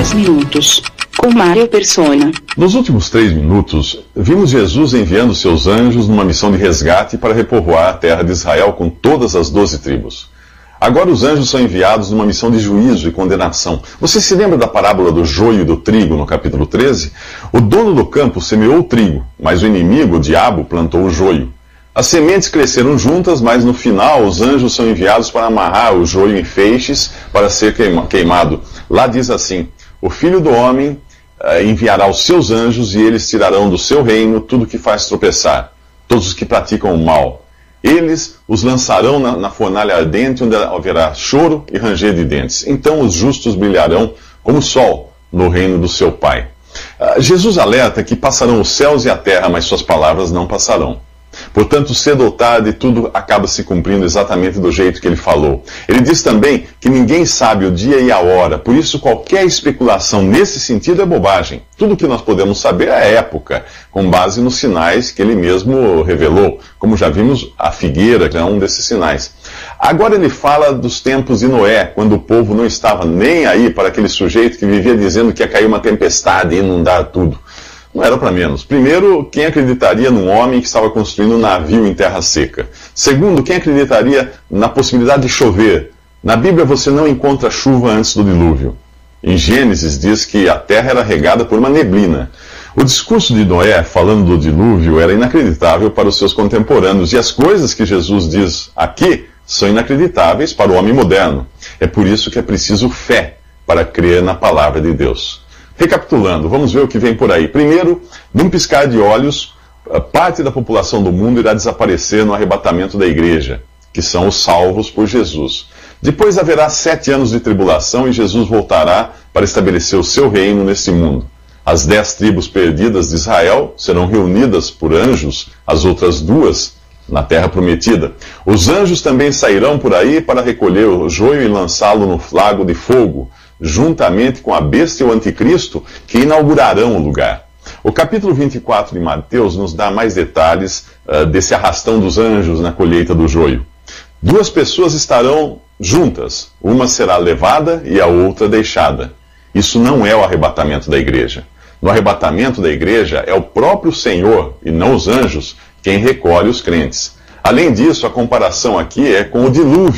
3 minutos, com Mário Persona. Nos últimos 3 minutos, vimos Jesus enviando seus anjos numa missão de resgate para repovoar a terra de Israel com todas as 12 tribos. Agora os anjos são enviados numa missão de juízo e condenação. Você se lembra da parábola do joio e do trigo no capítulo 13? O dono do campo semeou o trigo, mas o inimigo, o diabo, plantou o joio. As sementes cresceram juntas, mas no final os anjos são enviados para amarrar o joio em feixes para ser queimado. Lá diz assim: o Filho do Homem enviará os seus anjos e eles tirarão do seu reino tudo que faz tropeçar, todos os que praticam o mal. Eles os lançarão na fornalha ardente, onde haverá choro e ranger de dentes. Então os justos brilharão como o sol no reino do seu Pai. Jesus alerta que passarão os céus e a terra, mas suas palavras não passarão. Portanto, cedo ou tarde, tudo acaba se cumprindo exatamente do jeito que ele falou. Ele diz também que ninguém sabe o dia e a hora, por isso qualquer especulação nesse sentido é bobagem. Tudo o que nós podemos saber é a época, com base nos sinais que ele mesmo revelou. Como já vimos, a figueira é um desses sinais. Agora ele fala dos tempos de Noé, quando o povo não estava nem aí para aquele sujeito que vivia dizendo que ia cair uma tempestade e inundar tudo. Não era para menos. Primeiro, quem acreditaria num homem que estava construindo um navio em terra seca? Segundo, quem acreditaria na possibilidade de chover? Na Bíblia você não encontra chuva antes do dilúvio. Em Gênesis diz que a terra era regada por uma neblina. O discurso de Noé, falando do dilúvio, era inacreditável para os seus contemporâneos, e as coisas que Jesus diz aqui são inacreditáveis para o homem moderno. É por isso que é preciso fé para crer na palavra de Deus. Recapitulando, vamos ver o que vem por aí. Primeiro, num piscar de olhos, parte da população do mundo irá desaparecer no arrebatamento da igreja, que são os salvos por Jesus. Depois haverá 7 anos de tribulação e Jesus voltará para estabelecer o seu reino nesse mundo. As 10 tribos perdidas de Israel serão reunidas por anjos, as outras 2 na terra prometida. Os anjos também sairão por aí para recolher o joio e lançá-lo no lago de fogo, juntamente com a besta e o anticristo, que inaugurarão o lugar. O capítulo 24 de Mateus nos dá mais detalhes desse arrastão dos anjos na colheita do joio. 2 pessoas estarão juntas, uma será levada e a outra deixada. Isso não é o arrebatamento da igreja. No arrebatamento da igreja é o próprio Senhor, e não os anjos, quem recolhe os crentes. Além disso, a comparação aqui é com o dilúvio.